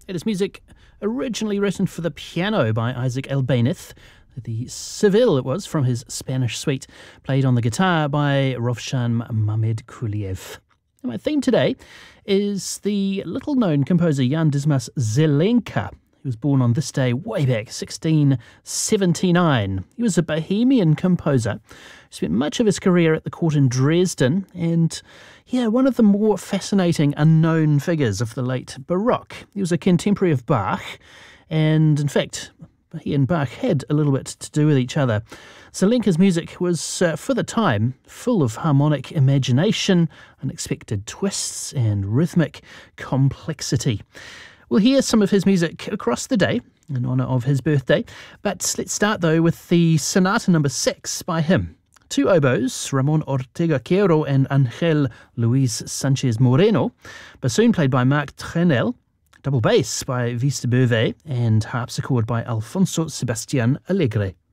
It is music originally written for the piano by Isaac Albéniz. The Seville, it was, from his Spanish suite, played on the guitar by Rovshan Mamedkuliev. And my theme today is the little-known composer Jan Dismas Zelenka. He was born on this day way back, 1679. He was a Bohemian composer who spent much of his career at the court in Dresden, and one of the more fascinating unknown figures of the late Baroque. He was a contemporary of Bach, and in fact, he and Bach had a little bit to do with each other. Zelenka's music was, for the time, full of harmonic imagination, unexpected twists, and rhythmic complexity. We'll hear some of his music across the day in honour of his birthday, but let's start though with the Sonata No. 6 by him. Two oboes, Ramon Ortega Quero and Angel Luis Sanchez Moreno, bassoon played by Marc Trenel, double bass by Vice de Beauvais, and harpsichord by Alfonso Sebastián Alegre.